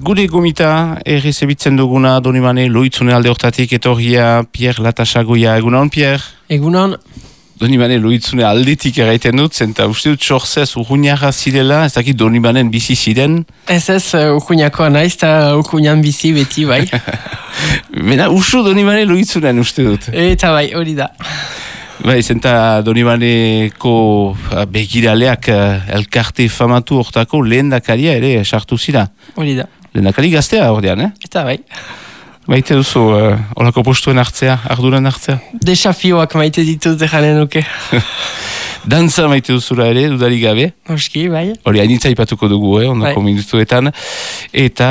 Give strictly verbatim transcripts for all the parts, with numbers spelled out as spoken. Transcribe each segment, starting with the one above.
Gure gomita errezebitzen duguna Donibane Lohitzune alde hortatik etorria Pierre Latasagoia. Egunon, Pierre? Egunon. Donibane Lohitzune aldetik erraiten dut, zenta uste dut sorzez urruñara zirela, ez dakit Donibanen bizi ziren? Ez ez, urruñakoa naiz, eta urruñan bizi beti, bai. Bena, usu Donibane Lohitzunen uste dut. Eta bai, hori da. Bai, zenta Donibaneko begiraleak elkarte famatu hortako lehendakaria ere sartu zira. Hori da. Lehendakari gaztea ordean, eh? Eta bai. Maite duzu, uh, olako postuen hartzea, arduran hartzea? Desafioak maite dituz dejanen nuke. Dantza maite duzula ere, dudarik gabe. Oski, bai. Hori, hainitza ipatuko dugu, eh, ondako bai. Minutuetan. Eta,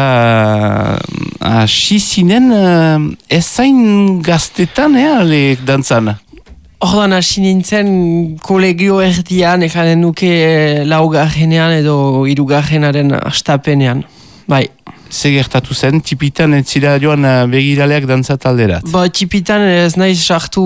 hasi uh, zinen, uh, ezain gaztetan, eh, ale dantzan? Ordan hasi nintzen kolegio erdian, ekanen nuke laugarrenean edo hirugarrenaren astapenean. Bai. Ze gertatu zen, tipitan ez zira joan begiraleak dantza talderat? Ba, tipitan ez naiz sartu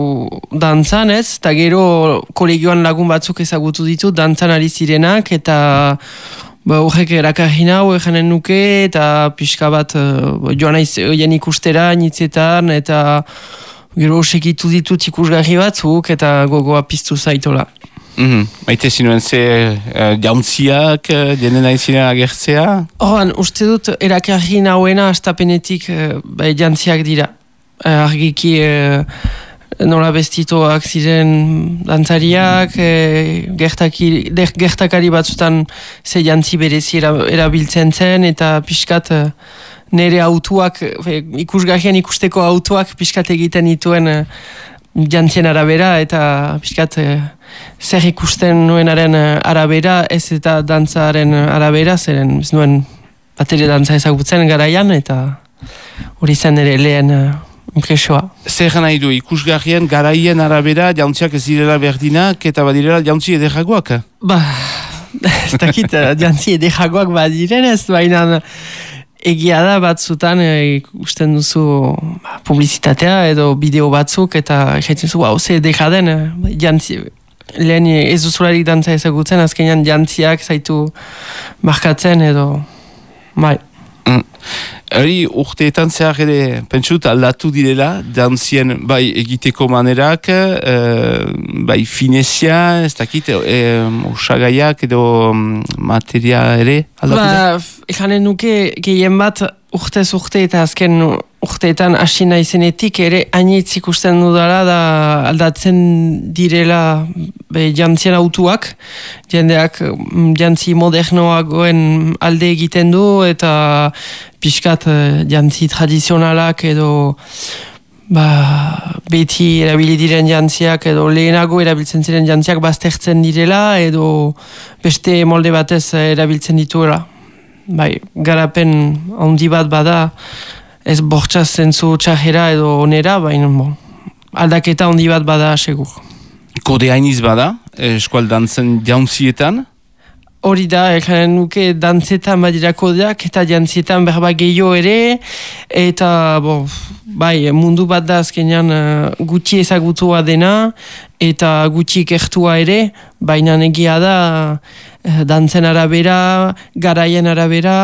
dantzan ez, eta gero kolegioan lagun batzuk ezagutu ditu dantzan ari zirenak, eta ba, horrek erakarri nau eganen nuke, eta pixka bat uh, joan naiz oien ikustera, nitzetan, eta gero segitu ditut ikusgarri batzuk, eta gogoa piztu zaitola. Mm-hmm. Maite zinuen ze uh, jauntziak, uh, jenden nahi ziren agertzea? Horan, uste dut erakarri nauena astapenetik uh, bai, jantziak dira. Uh, argiki uh, nola bestitoak ziren dantzariak, uh, gertakiri, gertakari batzutan ze jantzi berezi erabiltzen zen, eta pixkat uh, nire autuak, uh, ikusgarrian ikusteko autuak pixkat egiten dituen uh, jantzien arabera, eta pixkat uh, zer ikusten nuenaren arabera, ez eta dantzaren arabera, zeren ez nuen bateria dantza ezagutzen garaian, eta hori zen ere lehen uh, impresioa. Zer nahi du, ikusgarrien garaien arabera jauntziak ez direla berdinak, eta badirela jauntzi ederagoak? Ba, ez dakit, jauntzi ederagoak badirenez, baina egia da batzutan e, ikusten duzu ba, publizitatea edo bideo batzuk, eta jaitzen zu, hau ze ederaden e, jantzi. Lehen ez duzularik dantza ezagutzen, azkenean jantziak zaitu markatzen edo, bai. Mm. Hori urteetan zehar ere pentsut aldatu direla, dantzien bai egiteko manerak, e, bai finezia, ez dakit, e, osagaiak edo materia ere aldatu dira? Ba, ekanen nuke gehien bat urtez urte eta azken urteetan hasi naizenetik ere hainitz ikusten dudala da aldatzen direla be, jantzien autuak, jendeak jantzi modernoagoen alde egiten du eta pixkat jantzi tradizionalak edo ba, beti erabili diren jantziak edo lehenago erabiltzen ziren jantziak baztertzen direla edo beste molde batez erabiltzen dituela. Bai, garapen handi bat bada, ez bortxaz zentzu txajera edo onera, baina bon, aldaketa handi bat bada segur. Kode hainiz bada, eskual dantzen jauntzietan? Hori da, ekanen nuke dantzetan badira kodeak eta jantzietan berba gehiago ere, eta bo, bai, mundu bat da azkenean uh, gutxi ezagutua dena, eta gutxi ikertua ere, baina egia da uh, dantzen arabera, garaien arabera,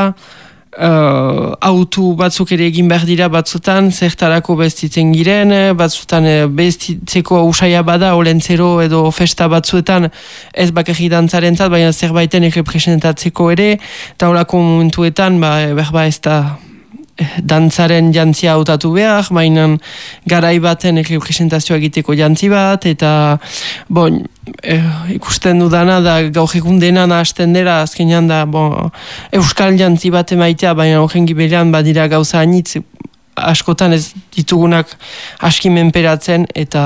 Uh, autu batzuk ere egin behar dira batzutan, zertarako bestitzen giren, batzutan bestitzeko usaia bada, olentzero edo festa batzuetan ez bakarrik dantzarentzat, baina zerbaiten errepresentatzeko ere, eta horako momentuetan, ba, berba ez da dantzaren jantzia hautatu behar, baina garai baten errepresentazioa egiteko jantzi bat, eta bon, eh, ikusten dudana da gaur egun dena nahasten dela, azkenean da bon, euskal jantzi bat emaitea, baina horren gibelean badira gauza hainitz, askotan ez ditugunak aski menperatzen, eta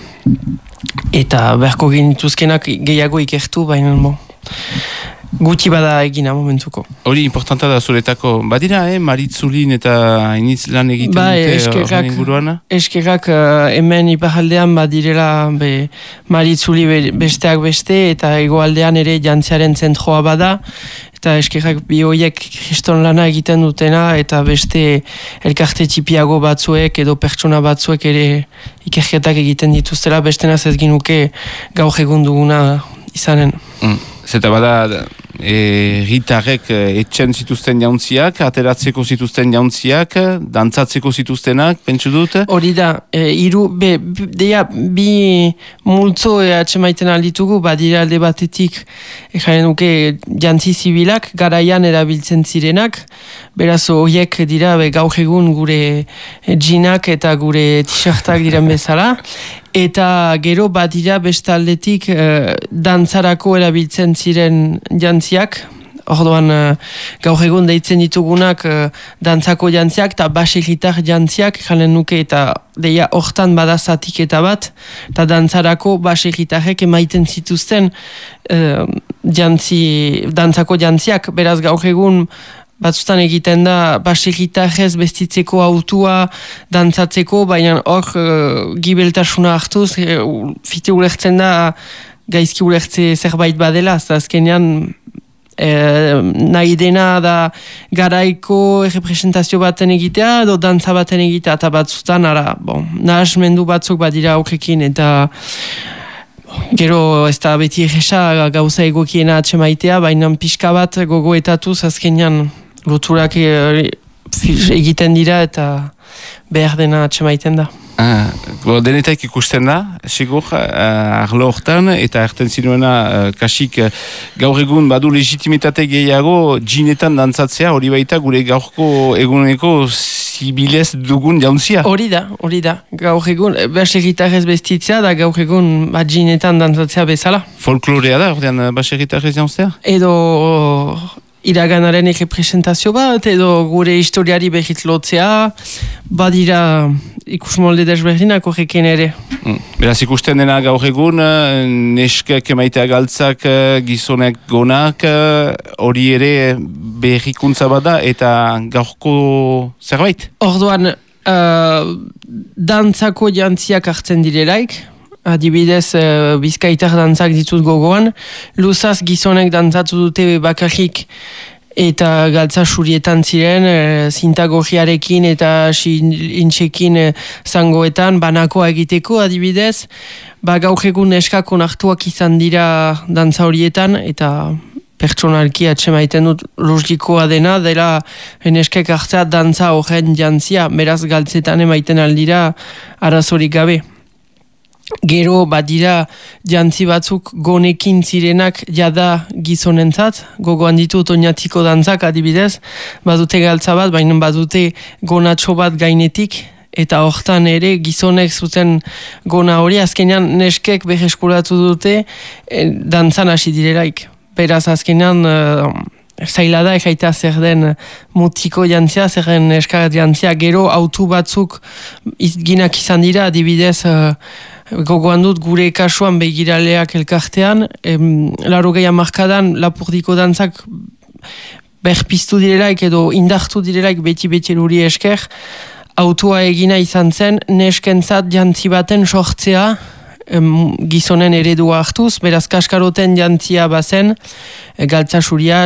eta beharko genituzkenak gehiago ikertu, baina bon, gutxi bada egina momentuko. Hori importanta da zuretako, badira, eh, Maritzulin eta hainitz lan egiten ba, dute horren inguruan? Eskerrak uh, hemen iparaldean badirela be, Maritzuli be, besteak beste, eta hegoaldean ere jantziaren zentroa bada, eta eskerrak bi horiek kriston lana egiten dutena, eta beste elkarte txipiago batzuek edo pertsona batzuek ere ikerketak egiten dituztela, beste naz ez ginuke gaur egun duguna izanen. Mm. Zeta bada herritarrek e, etxen zituzten jauntziak, ateratzeko zituzten jauntziak, dantzatzeko zituztenak, pentsu dut? Hori da, e, iru, be, deia, bi multzo e, atxemaiten alditugu, badira alde batetik, e, jaren duke, jantzi zibilak, garaian erabiltzen zirenak, beraz horiek dira be, gaur egun gure e, džinak eta gure t-shirtak diren bezala, eta gero badira bestaldetik e, dantzarako erabiltzen ziren jantziak, orduan e, gaur egun deitzen ditugunak e, dantzako jantziak eta baserritar jantziak, jalen nuke eta deia hortan bada zatiketa bat, eta dantzarako baserritarrek emaiten zituzten e, jantzi, dantzako jantziak, beraz gaur egun batzutan egiten da baserritarrez bestitzeko autua dantzatzeko, baina hor uh, gibeltasuna hartuz, e, fite ulertzen da gaizki ulertze zerbait badela, azkenean e, nahi dena da garaiko representazio baten egitea, edo dantza baten egitea, eta batzutan, ara, bon, nahasmendu batzuk badira aukekin, eta gero ez da beti egesa gauza egokiena atxemaitea, baina pixka bat gogoetatuz azkenean loturak egiten dira eta behar dena atxemaiten da. Ah, denetak ikusten da, sigur, uh, arlo hortan, eta erten zinuena uh, kasik uh, gaur egun badu legitimitate gehiago džinetan dantzatzea, hori baita gure gaurko eguneko zibilez dugun jauntzia. Hori da, hori da. Gaur egun, baserritarrez bestitzea da gaur egun bat džinetan dantzatzea bezala. Folklorea da, ordean baserritarrez jauntzea? Edo iraganaren representazio bat, edo gure historiari behitz lotzea, badira ikusmolde desberdinak horrekin ere. Mm. Beraz ikusten dena gaur egun, neskak emaitea galtzak, gizonek gonak, hori ere berrikuntza bada eta gaurko zerbait? Orduan, uh, dantzako jantziak hartzen direlaik, adibidez uh, bizkaitar dantzak ditut gogoan, luzaz gizonek dantzatu dute bakarrik eta galtza surietan ziren, e, zintagorriarekin eta intxekin e, zangoetan banakoa egiteko adibidez, ba gaur egun neskak onartuak izan dira dantza horietan, eta pertsonalki atxemaiten dut logikoa dena, dela neskek hartzea dantza horren jantzia, beraz galtzetan emaiten aldira arazorik gabe. Gero badira jantzi batzuk gonekin zirenak jada gizonentzat, gogoan ditut oinatiko dantzak adibidez, badute galtza bat, baina badute gonatxo bat gainetik, eta hortan ere gizonek zuten gona hori, azkenean neskek beheskuratu dute e, dantzan hasi direlaik. Beraz azkenean e, zaila da ekaita zer den mutiko jantzia, zer den neskagat jantzia, gero autu batzuk izginak izan dira adibidez, e, gogoan dut gure kasuan begiraleak elkartean, em, laro gehiago markadan lapurdiko dantzak berpiztu direlaik edo indartu direlaik beti-beti luri esker, autua egina izan zen neskentzat jantzi baten sortzea, em, gizonen eredua hartuz, beraz kaskaroten jantzia bazen, e, galtza suria,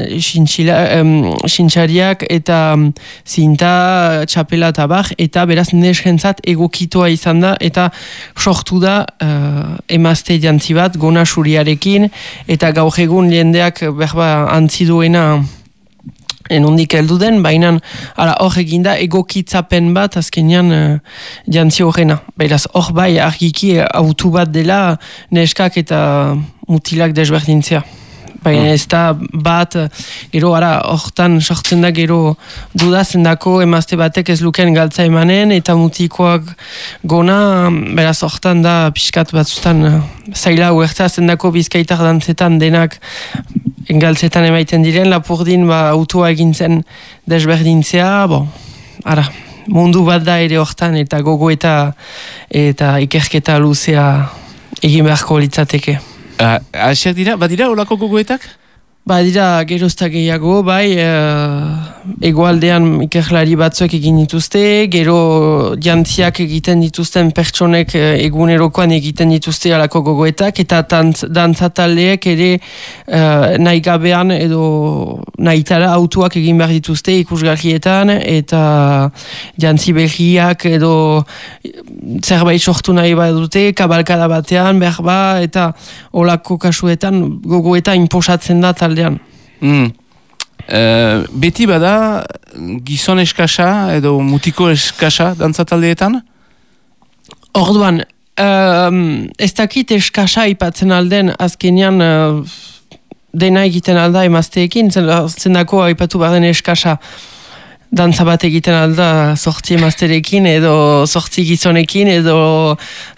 sintxariak eta um, zinta, txapela eta bar, eta beraz neskentzat egokitoa izan da, eta sortu da uh, emazte jantzi bat, gona suriarekin, eta gaur egun jendeak berba antziduena enondik heldu den, baina hor eginda egokitzapen bat azkenean uh, jantzi horrena. Beraz, hor bai argiki autu bat dela neskak eta mutilak desberdintzea. Baina ez da bat, gero ara, hortan sortzen da gero dudazen dako emazte batek ez luken galtza emanen, eta mutikoak gona, beraz hortan da pixkat batzutan uh, zaila uertza zendako bizkaitar dantzetan denak galtzetan emaiten diren, lapurdin ba, autua egintzen desberdintzea, bon, ara, mundu bat da ere hortan, eta gogo eta, eta ikerketa luzea egin beharko litzateke. Uh, Asiak dira, badira olako gogoetak? Badira gerozta gehiago, bai, uh, egoaldean ikerlari batzuek egin dituzte, gero jantziak egiten dituzten pertsonek egunerokoan egiten dituzte alako gogoetak, eta dantzataldeek ere uh, nahi gabean edo nahitara autuak egin behar dituzte ikusgarrietan, eta jantzi berriak edo zerbait sortu nahi badute, kabalkada batean, behar ba, eta olako kasuetan gogoeta inposatzen da taldean. Mm. Uh, beti bada gizon eskasa edo mutiko eskasa dantzataldeetan? Orduan, um, ez dakit eskasa ipatzen alden azkenean uh, dena egiten alda emazteekin, zendako aipatu behar den eskasa dantza bat egiten alda sortzi emazterekin edo sortzi gizonekin edo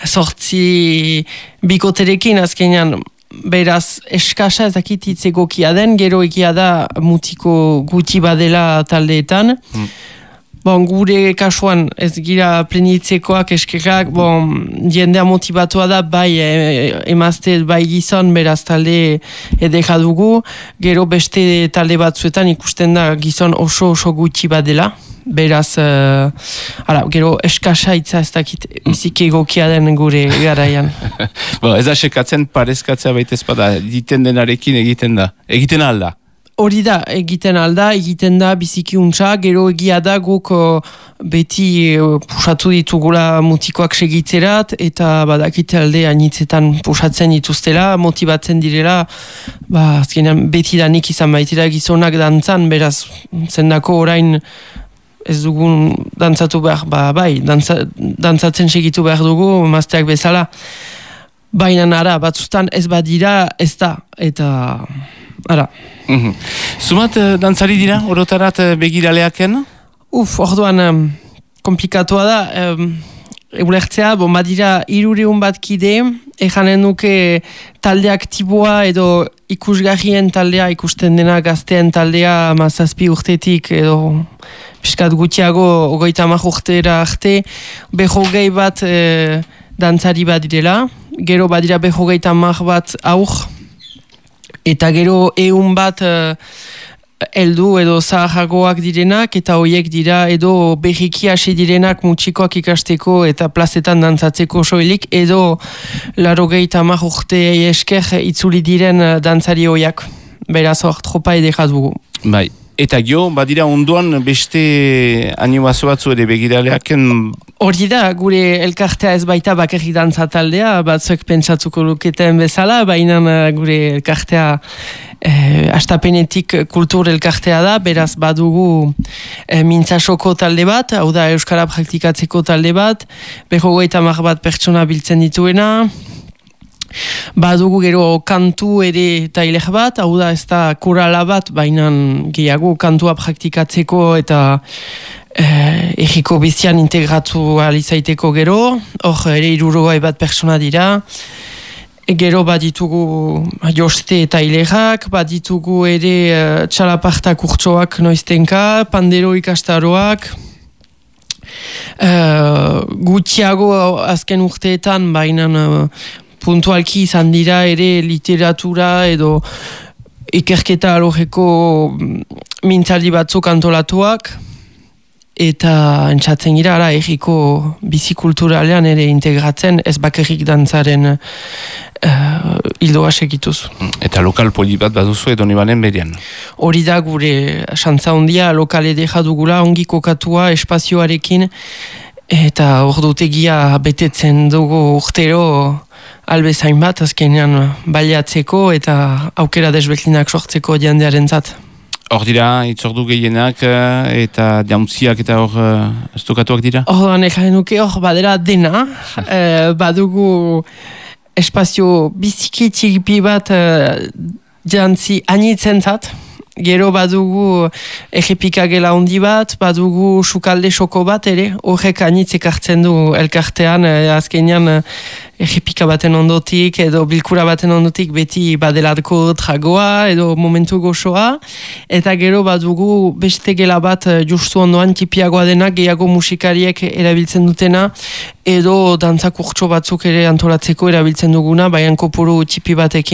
sortzi bikoterekin azkenean. Beraz, eskasa ezakit hitz egokia den, gero egia da mutiko guti badela taldeetan. Mm. Bon, gure kasuan ez gira plenitzekoak eskerrak, bon, jendea motibatua da, bai e, emazte, bai gizon, beraz talde edeka dugu. Gero beste talde batzuetan ikusten da gizon oso oso guti badela. Beraz, uh, ara, gero eskasa itza ez dakit biziki egokia den gure garaian. Bo, ez da sekatzen parezkatzea baitez bada, egiten denarekin egiten da, egiten alda. Hori da, egiten alda, egiten da biziki untsa, gero egia da guk uh, beti uh, pusatu ditugula mutikoak segitzerat, eta badakit alde anitzetan pusatzen dituztela, motibatzen direla, ba, azkenean beti da nik izan baitira gizonak dantzan, beraz, zendako orain, ez dugun dantzatu behar, ba, bai, dantza, dantzatzen segitu behar dugu, mazteak bezala. Baina ara, batzutan ez badira, ez da, eta, ara. Mm-hmm. Zumat, dantzari dira, orotarat begiraleaken? Uf, orduan, um, komplikatua da, um, ulertzea, bon, badira hirureun bat kide, ejanen duke talde aktiboa edo ikusgarrien taldea, ikusten dena gazteen taldea mazazpi urtetik edo piskat gutxiago ogoita amak urtera arte, behogei bat e, dantzari bat direla, gero badira behogeita amak bat aur, eta gero eun bat e, heldu edo zaharragoak direnak, eta hoiek dira edo berriki hasi direnak mutxikoak ikasteko eta plazetan dantzatzeko soilik, edo larogeita amak urte esker itzuli diren dantzari hoiak. Beraz hor, tropa edeka dugu. Bai. Eta gio, badira onduan beste animazio batzu ere begiraleaken? Hori da, gure elkartea ez baita bakarrik dantza taldea, batzuek pentsatuko luketen bezala, baina gure elkartea eh, astapenetik kultur elkartea da, beraz badugu eh, mintzasoko talde bat, hau da euskara praktikatzeko talde bat, berrogeita hamar bat pertsona biltzen dituena, badugu gero kantu ere tailer bat, hau da ez da korala bat, baina gehiago kantua praktikatzeko eta eh, egiko bizian integratu alizaiteko gero, hor ere irurogoi bat persona dira, gero baditugu joste tailerak, baditugu ere uh, txalaparta kurtsoak noiztenka, pandero ikastaroak, uh, gutxiago azken urteetan, baina uh, puntualki izan dira ere literatura edo ikerketa alorreko mintzaldi batzuk antolatuak, eta entzatzen gira, ara, egiko bizikulturalean ere integratzen, ez bakarrik dantzaren uh, hildoa segituz. Eta lokal poli bat baduzu edo nibanen berian? Hori da gure xantza hondia, lokal edera dugula, ongi kokatua espazioarekin, eta ordutegia betetzen dugu urtero albezain bat, azkenean baliatzeko eta aukera desberdinak sortzeko jendearen zat. Hor dira, itzordu gehienak eta jauntziak eta hor estokatuak dira? Hor nekaren nuke hor badera dena, e, badugu espazio biziki txipi bat e, jantzi anitzen zat, gero badugu errepikagela handi bat, badugu sukalde soko bat ere, horrek anitzek hartzen du elkartean, e, azkenean errepika baten ondotik edo bilkura baten ondotik beti badelatko tragoa edo momentu gozoa, eta gero badugu beste gela bat justu ondoan tipiagoa dena, gehiago musikariek erabiltzen dutena, edo dantza kurtso batzuk ere antolatzeko erabiltzen duguna, baina kopuru tipi batekin.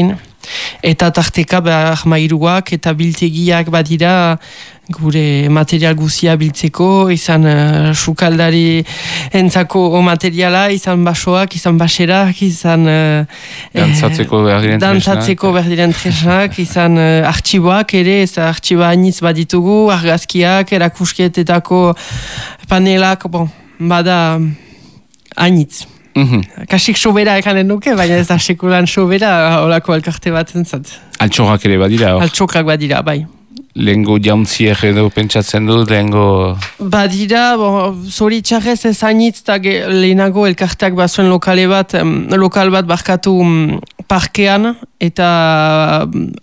Eta tarteka behar mairuak eta biltegiak badira gure material guzia biltzeko, izan uh, sukaldari entzako materiala, izan basoak, izan baserak, izan uh, dantzatzeko behar diren tresnak. Dantzatzeko behar diren tresnak, izan uh, artxiboak ere, ez artxiba hainitz baditugu, argazkiak, erakusketetako panelak, bon, bada hainitz. Mm-hmm. Kasik sobera ekanen nuke, baina ez da sekulan sobera olako elkarte bat entzat. Altxorrak ere badira? Or. Altxorrak badira, bai. Lehengo jauntziek edo pentsatzen dut, lehengo... Badira, bon, zori txarrez ez hainitz, eta lehenago elkarteak bazuen lokale bat, um, lokal bat barkatu um, parkean, eta um,